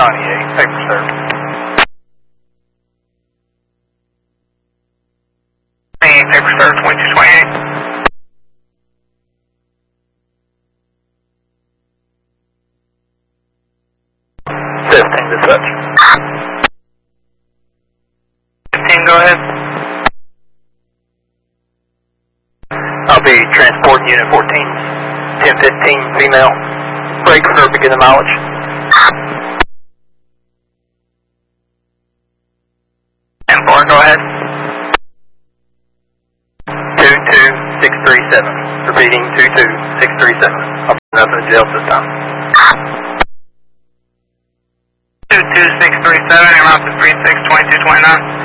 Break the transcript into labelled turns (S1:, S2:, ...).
S1: 98, paper service. 28, paper service, 2228. To touch. 15, go ahead. I'll be transport unit 14, 1015, female. Break for beginning mileage. And bar, go ahead. 22637. Repeating 22637. I'll put up in jail this time. 22637, you're out to 362229.